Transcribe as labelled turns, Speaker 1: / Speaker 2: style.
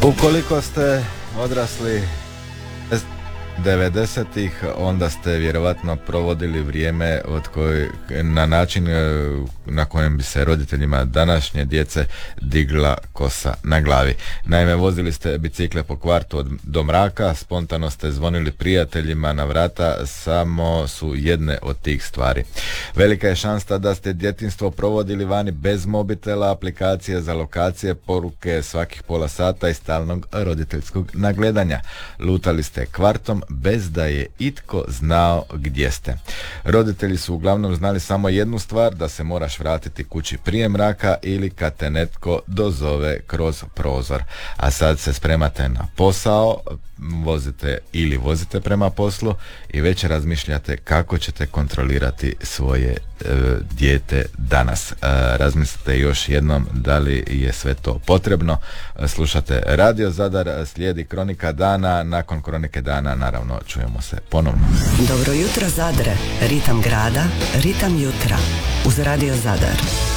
Speaker 1: Ukoliko ste odrasli 90-ih, onda ste vjerovatno provodili vrijeme na način na kojem bi se roditeljima današnje djece digla kosa na glavi. Naime, vozili ste bicikle po kvartu do mraka, spontano ste zvonili prijateljima na vrata, samo su jedne od tih stvari. Velika je šansa da ste djetinjstvo provodili vani bez mobitela, aplikacije za lokacije, poruke svakih pola sata i stalnog roditeljskog nagledanja. Lutali ste kvartom bez da je itko znao gdje ste. Roditelji su uglavnom znali samo jednu stvar, da se moraš vratiti kući prije mraka ili kad te netko dozove kroz prozor. A sad se spremate na posao, vozite prema poslu i već razmišljate kako ćete kontrolirati svoje dijete danas. Razmislite još jednom da li je sve to potrebno. Slušate Radio Zadar, slijedi Kronika dana, nakon Kronike dana naravno čujemo se ponovno.
Speaker 2: Dobro jutro Zadre, ritam grada, ritam jutra uz Radio Zadar.